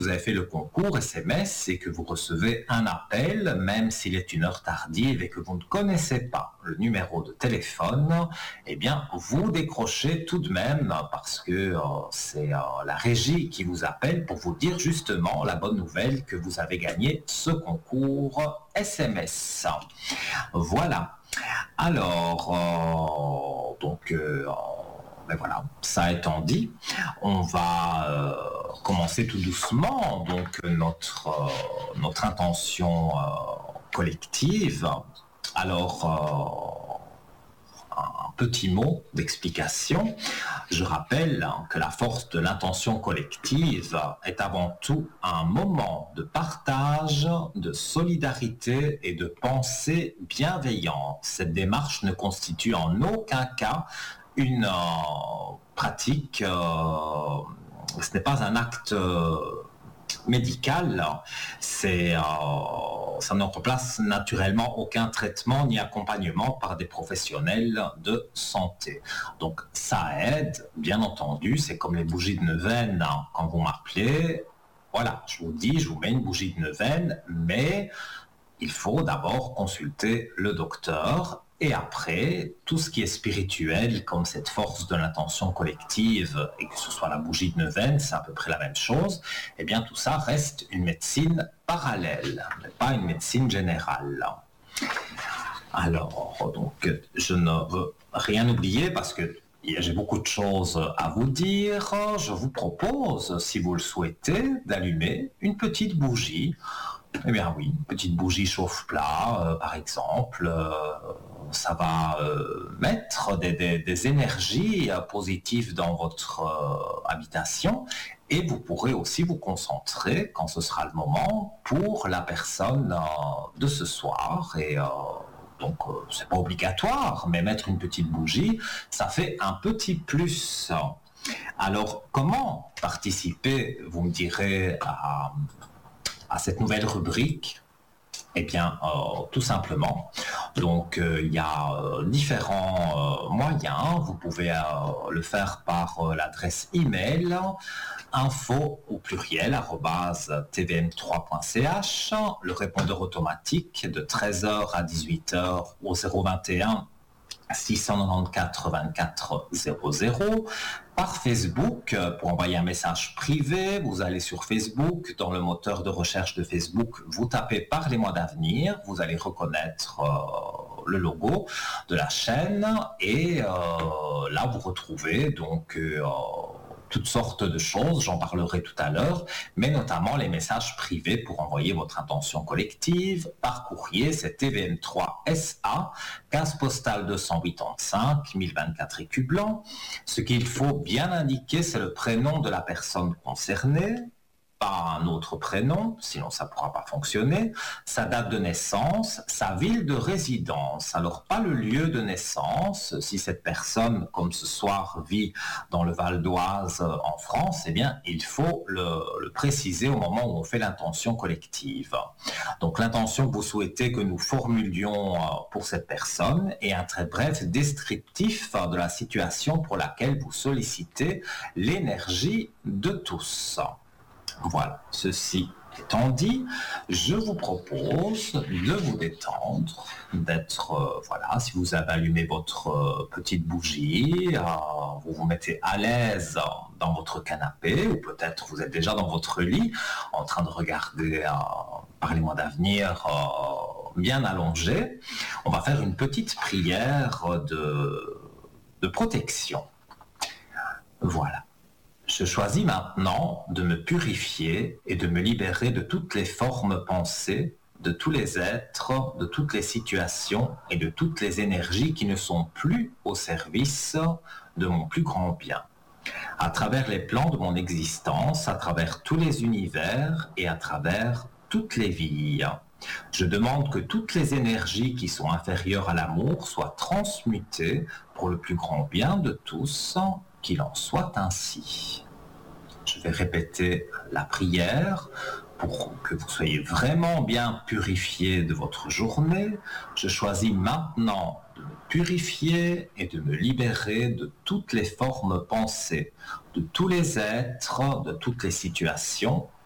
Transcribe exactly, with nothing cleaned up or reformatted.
vous avez fait le concours S M S et que vous recevez un appel, même s'il est une heure tardive et que vous ne connaissez pas le numéro de téléphone, eh bien, vous décrochez tout de même parce que euh, c'est euh, la régie qui vous appelle pour vous dire justement la bonne nouvelle que vous avez gagné ce concours S M S. Voilà. Alors, euh, donc... Euh, Ben voilà, ça étant dit, on va euh, commencer tout doucement donc notre, euh, notre intention euh, collective. Alors, euh, un petit mot d'explication. Je rappelle que la force de l'intention collective est avant tout un moment de partage, de solidarité et de pensée bienveillante. Cette démarche ne constitue en aucun cas une euh, pratique, euh, ce n'est pas un acte euh, médical, c'est, euh, ça ne remplace naturellement aucun traitement ni accompagnement par des professionnels de santé. Donc ça aide, bien entendu, c'est comme les bougies de neuvaine, hein, quand vous m'appelez, voilà, je vous dis, je vous mets une bougie de neuvaine, mais il faut d'abord consulter le docteur. Et après, tout ce qui est spirituel, comme cette force de l'intention collective, et que ce soit la bougie de neuvaine, c'est à peu près la même chose, eh bien tout ça reste une médecine parallèle, mais pas une médecine générale. Alors, donc, je ne veux rien oublier parce que j'ai beaucoup de choses à vous dire. Je vous propose, si vous le souhaitez, d'allumer une petite bougie. Eh bien oui, une petite bougie chauffe-plat, euh, par exemple, euh, ça va euh, mettre des, des, des énergies euh, positives dans votre euh, habitation et vous pourrez aussi vous concentrer, quand ce sera le moment, pour la personne euh, de ce soir. Et euh, donc, euh, c'est pas obligatoire, mais mettre une petite bougie, ça fait un petit plus. Alors, comment participer, vous me direz, à... à cette nouvelle rubrique? Eh bien, euh, tout simplement. Donc, euh, il y a euh, différents euh, moyens. Vous pouvez euh, le faire par euh, l'adresse email info au pluriel arobase t v m trois point c h, le répondeur automatique de treize heures à dix-huit heures au zéro vingt et un six cent quatre-vingt-quatorze vingt-quatre zéro zéro. Par Facebook, pour envoyer un message privé, vous allez sur Facebook, dans le moteur de recherche de Facebook, vous tapez « Parlez-moi d'avenir », vous allez reconnaître euh, le logo de la chaîne et euh, là vous retrouvez donc euh, toutes sortes de choses, j'en parlerai tout à l'heure, mais notamment les messages privés pour envoyer votre intention collective. Par courrier, c'est T V M trois S A, case postale deux cent quatre-vingt-cinq, mille vingt-quatre écus blancs. Ce qu'il faut bien indiquer, c'est le prénom de la personne concernée, pas un autre prénom, sinon ça ne pourra pas fonctionner, sa date de naissance, sa ville de résidence. Alors pas le lieu de naissance, si cette personne, comme ce soir, vit dans le Val d'Oise en France, eh bien il faut le, le préciser au moment où on fait l'intention collective. Donc l'intention que vous souhaitez que nous formulions pour cette personne est un très bref descriptif de la situation pour laquelle vous sollicitez l'énergie de tous. Voilà, ceci étant dit, je vous propose de vous détendre, d'être, euh, voilà, si vous avez allumé votre euh, petite bougie, euh, vous vous mettez à l'aise dans votre canapé, ou peut-être vous êtes déjà dans votre lit, en train de regarder euh, Parlez-moi d'avenir euh, bien allongé. On va faire une petite prière de, de protection. Voilà. Je choisis maintenant de me purifier et de me libérer de toutes les formes pensées, de tous les êtres, de toutes les situations et de toutes les énergies qui ne sont plus au service de mon plus grand bien. À travers les plans de mon existence, à travers tous les univers et à travers toutes les vies. Je demande que toutes les énergies qui sont inférieures à l'amour soient transmutées pour le plus grand bien de tous, qu'il en soit ainsi. Je vais répéter la prière pour que vous soyez vraiment bien purifiés de votre journée. Je choisis maintenant de me purifier et de me libérer de toutes les formes pensées, de tous les êtres, de toutes les situations